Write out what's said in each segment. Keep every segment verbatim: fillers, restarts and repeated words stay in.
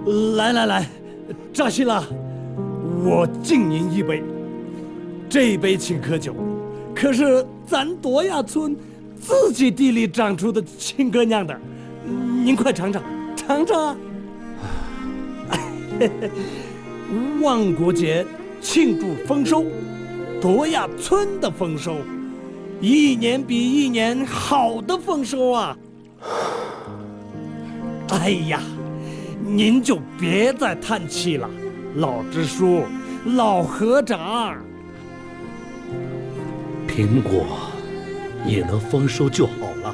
来来来，扎西拉，我敬您一杯。这杯青稞酒，可是咱多亚村自己地里长出的青稞酿的，您快尝尝，尝尝啊！万国节庆祝丰收，多亚村的丰收，一年比一年好的丰收啊！哎呀，您就别再叹气了，老支书，老河长。 苹果也能丰收就好了。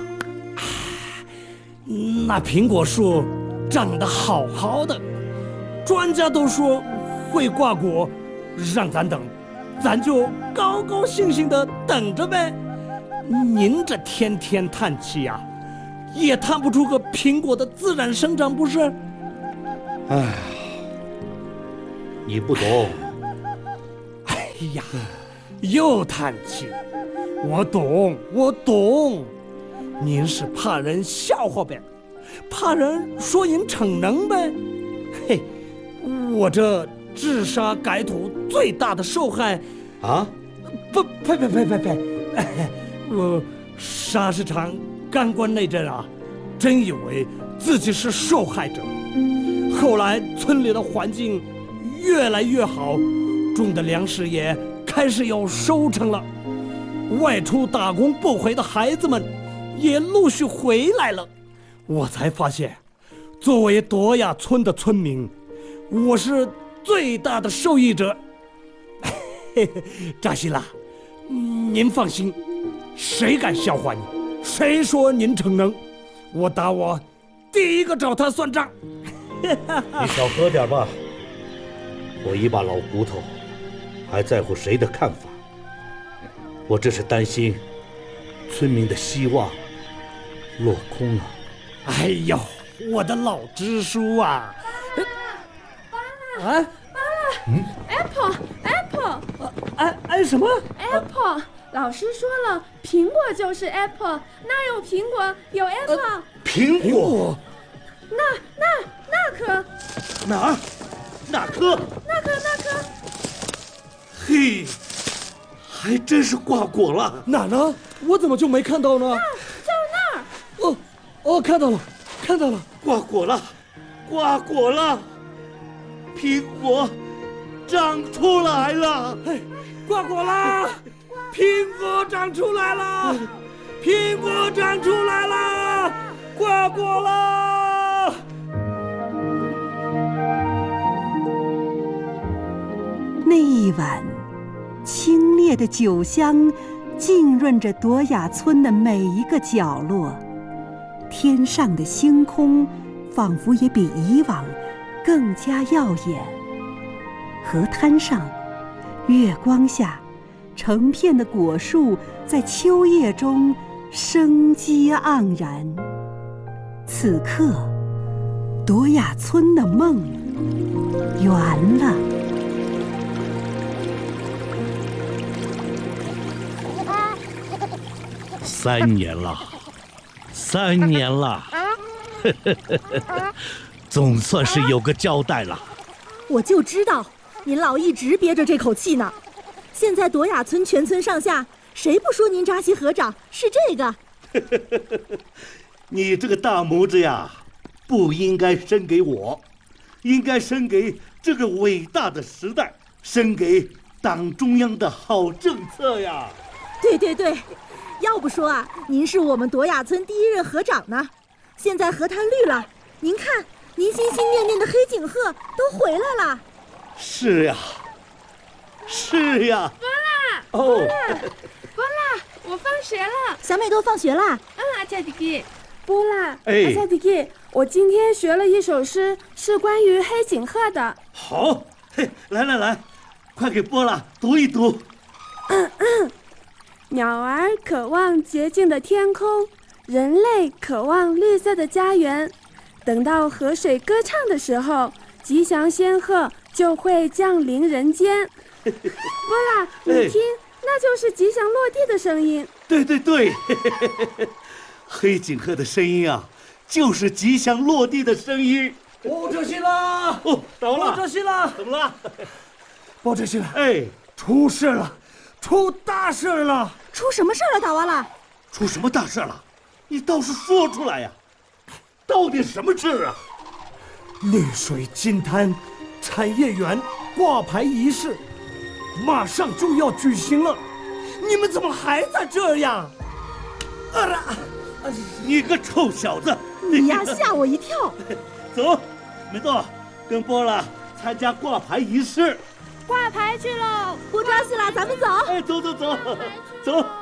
那苹果树长得好好的，专家都说会挂果，让咱等，咱就高高兴兴的等着呗。您这天天叹气呀、啊，也叹不出个苹果的自然生长，不是？ 哎，你不懂。 哎呀，又叹气。我懂，我懂，您是怕人笑话呗，怕人说您逞能呗。嘿，我这治沙改土最大的受害啊！ 不，呸呸呸呸呸！我沙市场干官那阵啊，真以为自己是受害者。后来村里的环境越来越好，种的粮食也开始有收成了。外出打工不回的孩子们也陆续回来了，我才发现，作为多亚村的村民，我是最大的受益者。扎西拉，您放心，谁敢笑话你，谁说您逞能，我打我第一个找他算账。 你少喝点吧，我一把老骨头，还在乎谁的看法？我这是担心村民的希望落空了。 哎呦，我的老支书啊！ 爸爸，啊，爸爸，嗯 ，Apple Apple， 哎哎什么 ？Apple， 老师说了，苹果就是 Apple， 哪有苹果有 Apple？、呃、 苹果？ 那那那颗？ 哪儿？哪颗？ 那颗那颗？ 嘿。还真是挂果了， 哪呢？我怎么就没看到呢？ 那就那儿。 哦，哦，看到了，看到了， 挂果了，挂果了，苹果长出来了， 哎，挂果了，苹果长出来了，苹果长出来了，挂果了。 那一晚。清冽的酒香浸润着多亚村的每一个角落，天上的星空仿佛也比以往更加耀眼。河滩上，月光下，成片的果树在秋叶中生机盎然。此刻，多亚村的梦圆了。 三年了，三年了，总算是有个交代了。 我就知道，您老一直憋着这口气呢。现在朵雅村全村上下，谁不说您扎西河长是这个？ 你这个大拇指呀，不应该伸给我，应该伸给这个伟大的时代，伸给党中央的好政策呀。 对对对。要不说啊，您是我们朵雅村第一任河长呢。现在河滩绿了，您看，您心心念念的黑颈鹤都回来了。 是呀，是呀。 波拉， 哦， 波拉，我放学了。 小美都放学啦。 嗯，阿恰迪基。波拉， 哎， 阿恰迪基，我今天学了一首诗，是关于黑颈鹤的。 好，嘿，来来来，快给波拉读一读。 嗯嗯。鸟儿渴望洁净的天空，人类渴望绿色的家园。等到河水歌唱的时候，吉祥仙鹤就会降临人间。波拉，你听，那就是吉祥落地的声音。 对对对，黑颈鹤的声音啊，就是吉祥落地的声音。 报这些了！ 哦，到了！ 报这些了！ 怎么了？ 报这些了！ 哎， 出事了，出大事了！ 出什么事了，大瓦拉？ 出什么大事了？你倒是说出来呀！到底什么事啊？ 绿水金滩产业园挂牌仪式马上就要举行了，你们怎么还在这样？啊啦！ 你个臭小子！ 你呀，吓我一跳！ 走，梅豆，跟波拉参加挂牌仪式。 挂牌去喽！ 不着急了，咱们走。 哎，走走走，走。